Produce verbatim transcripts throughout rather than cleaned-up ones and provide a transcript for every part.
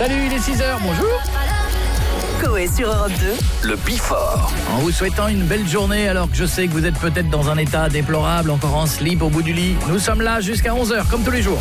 Salut, il est six heures, bonjour. Coé sur Europe deux. Le Before. En vous souhaitant une belle journée, alors que je sais que vous êtes peut-être dans un état déplorable, encore en slip au bout du lit. Nous sommes là jusqu'à onze heures, comme tous les jours.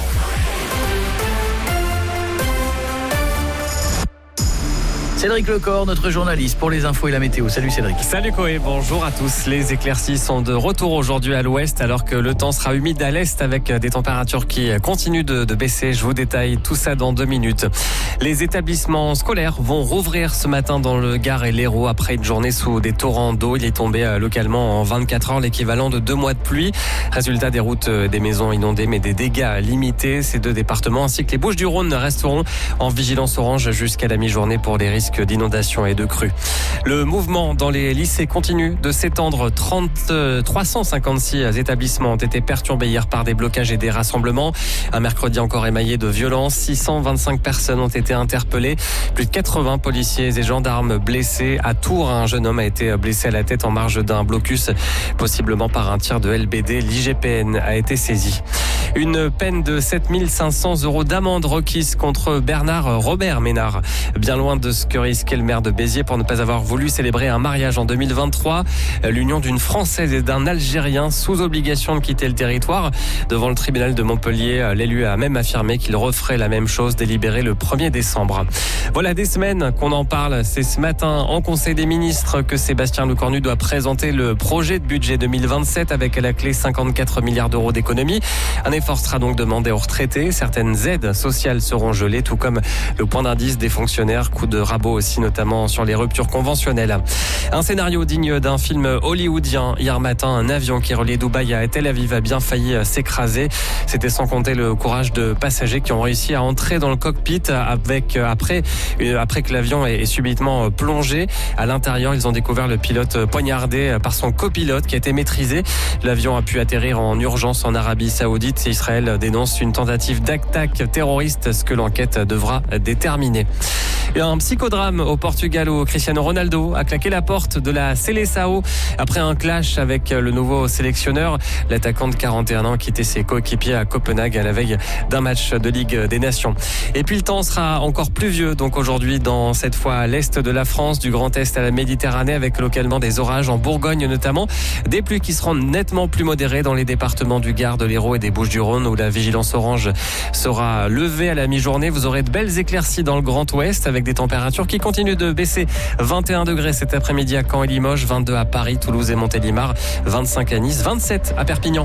Cédric Lecor, notre journaliste pour les infos et la météo. Salut Cédric. Salut Coé, bonjour à tous. Les éclaircies sont de retour aujourd'hui à l'ouest alors que le temps sera humide à l'est avec des températures qui continuent de, de baisser. Je vous détaille tout ça dans deux minutes. Les établissements scolaires vont rouvrir ce matin dans le Gard et l'Hérault après une journée sous des torrents d'eau. Il est tombé localement en vingt-quatre heures l'équivalent de deux mois de pluie. Résultat, des routes, des maisons inondées mais des dégâts limités. Ces deux départements ainsi que les Bouches-du-Rhône resteront en vigilance orange jusqu'à la mi-journée pour des risques d'inondations et de crues. Le mouvement dans les lycées continue de s'étendre. trente, trois cent cinquante-six établissements ont été perturbés hier par des blocages et des rassemblements. Un mercredi encore émaillé de violences. six cent vingt-cinq personnes ont été interpellées. Plus de quatre-vingts policiers et gendarmes blessés. À Tours, un jeune homme a été blessé à la tête en marge d'un blocus, possiblement par un tir de L B D. L'I G P N a été saisi. Une peine de sept mille cinq cents euros d'amende requise contre Bernard Robert Ménard. Bien loin de ce que risquait le maire de Béziers pour ne pas avoir voulu célébrer un mariage en deux mille vingt-trois. L'union d'une Française et d'un Algérien sous obligation de quitter le territoire. Devant le tribunal de Montpellier, l'élu a même affirmé qu'il referait la même chose délibéré le premier décembre. Voilà des semaines qu'on en parle. C'est ce matin en Conseil des ministres que Sébastien Lecornu doit présenter le projet de budget deux mille vingt-sept avec à la clé cinquante-quatre milliards d'euros d'économies. Un effort sera donc demandé aux retraités. Certaines aides sociales seront gelées, tout comme le point d'indice des fonctionnaires. Coup de rabot aussi, notamment sur les ruptures conventionnelles. Un scénario digne d'un film hollywoodien. Hier matin, un avion qui reliait Dubaï à Tel Aviv a bien failli s'écraser. C'était sans compter le courage de passagers qui ont réussi à entrer dans le cockpit avec, après, après que l'avion ait subitement plongé. À l'intérieur, ils ont découvert le pilote poignardé par son copilote qui a été maîtrisé. L'avion a pu atterrir en urgence en Arabie Saoudite. Israël dénonce une tentative d'attaque terroriste, ce que l'enquête devra déterminer. Et un psychodrame au Portugal où Cristiano Ronaldo a claqué la porte de la Seleção après un clash avec le nouveau sélectionneur. L'attaquant de quarante et un ans a quitté ses coéquipiers à Copenhague à la veille d'un match de Ligue des Nations. Et puis le temps sera encore pluvieux donc aujourd'hui dans cette fois à l'est de la France, du Grand Est à la Méditerranée avec localement des orages en Bourgogne notamment. Des pluies qui seront nettement plus modérées dans les départements du Gard, de l'Hérault et des Bouches-du-Rhône où la vigilance orange sera levée à la mi-journée. Vous aurez de belles éclaircies dans le Grand Ouest avec des températures qui continuent de baisser. vingt et un degrés cet après-midi à Caen et Limoges, vingt-deux à Paris, Toulouse et Montélimar, vingt-cinq à Nice, vingt-sept à Perpignan.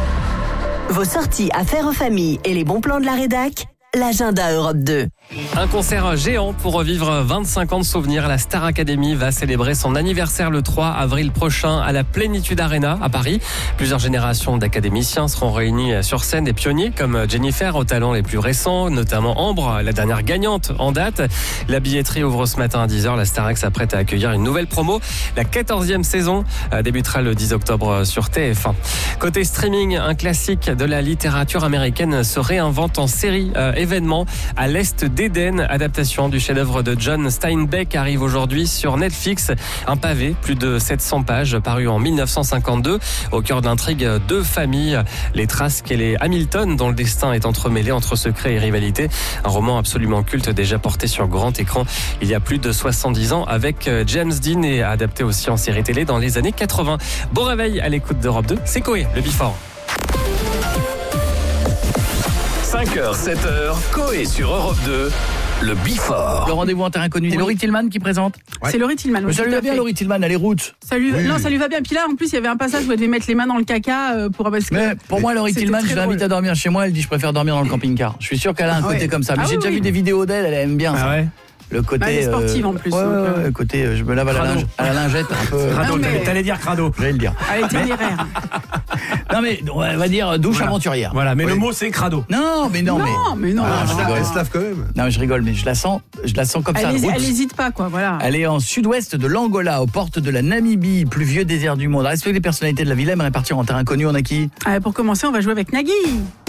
Vos sorties affaires en famille et les bons plans de la rédac, l'agenda Europe deux. Un concert géant pour revivre vingt-cinq ans de souvenirs. La Star Academy va célébrer son anniversaire le trois avril prochain à la Plénitude Arena à Paris. Plusieurs générations d'académiciens seront réunis sur scène. Des pionniers comme Jennifer aux talents les plus récents, notamment Ambre, la dernière gagnante en date. La billetterie ouvre ce matin à dix heures. La Starac s'apprête à accueillir une nouvelle promo. La quatorzième saison débutera le dix octobre sur T F un. Côté streaming, un classique de la littérature américaine se réinvente en série euh, événement à l'Est d'Éden. Adaptation du chef-d'œuvre de John Steinbeck arrive aujourd'hui sur Netflix. Un pavé, plus de sept cents pages, paru en mille neuf cent cinquante-deux. Au cœur de l'intrigue, deux familles, les Trask et les Hamilton, dont le destin est entremêlé entre secrets et rivalité. Un roman absolument culte, déjà porté sur grand écran il y a plus de soixante-dix ans avec James Dean et adapté aussi en série télé dans les années quatre-vingts. Bon réveil à l'écoute d'Europe deux, c'est Coé, le Before. cinq heures, sept heures, Coé sur Europe deux, le Before. Le rendez-vous en terrain inconnu, c'est Laurie Tillman qui présente. Ouais. C'est Laurie Tillman. Mais ça lui va bien, Laurie Tillman, elle est route. Ça lui... Oui. Non, ça lui va bien. Puis là, en plus, il y avait un passage où elle devait mettre les mains dans le caca euh, pour... Parce que mais pour moi, Laurie Tillman, je l'invite à dormir chez moi, elle dit je préfère dormir dans le camping-car. Je suis sûr qu'elle a un ah côté ouais. comme ça. Mais ah j'ai oui, déjà oui. vu des vidéos d'elle, elle aime bien ah ça. Ouais. Le côté bah, elle est sportive euh, en plus. Ouais, donc, ouais, ouais, le côté euh, je me lave à la, linge, à la lingette un peu. Crado, Non, mais... t'allais dire crado. J'allais le dire. Elle est téméraire. Non mais on va dire douche voilà. aventurière. Voilà, mais oui. le mot c'est crado. Non, mais non, non mais mais non. Ah, non, je rigole. Elle se lave quand même. Non, mais je rigole, mais je la sens, je la sens comme elle ça. hésite, route. elle hésite pas quoi, voilà. Elle est en sud-ouest de l'Angola, aux portes de la Namibie, plus vieux désert du monde. Respectez les personnalités de la ville, mais répartir en terrain inconnu, on a qui? Euh, pour commencer, on va jouer avec Nagui.